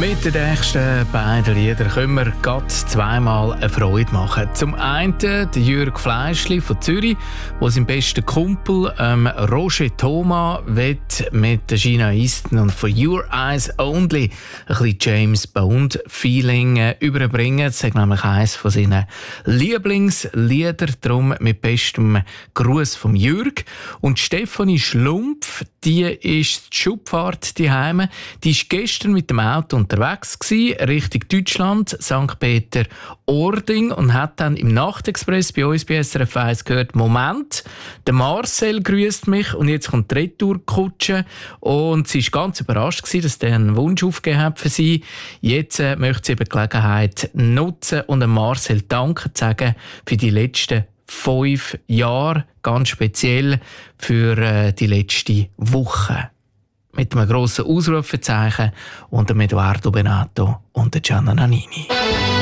Mit den nächsten beiden Liedern können wir gerade zweimal eine Freude machen. Zum einen der Jürg Fleischli von Zürich, der seinen besten Kumpel Roger Thomas mit der Gina Easton und «For Your Eyes Only» ein bisschen James Bond-Feeling überbringen. Das ist nämlich eines von seinen Lieblingslieder, darum mit bestem Gruß vom Jürg. Und Stefanie Schlumpf, die ist die Schubfahrt daheim. Die ist gestern mit dem Auto unterwegs gewesen, Richtung Deutschland, St. Peter-Ording, und hat dann im Nachtexpress bei uns bei SRF 1 gehört: Moment, der Marcel grüßt mich und jetzt kommt die Retourkutsche. Und sie war ganz überrascht gewesen, dass der einen Wunsch aufgegeben hat für sie. Jetzt möchte sie eben die Gelegenheit nutzen und dem Marcel Danke sagen für die letzten 5 Jahre, ganz speziell für die letzte Woche. Mit einem grossen Ausrufezeichen und dem Edoardo Benato und der Gianna Nannini.